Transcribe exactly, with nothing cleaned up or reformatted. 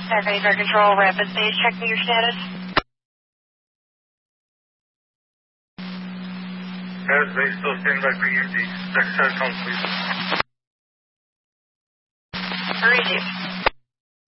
Air Control, Rapid Base, checking your status. Rapid Base, still standing by for U T. Check set, come please.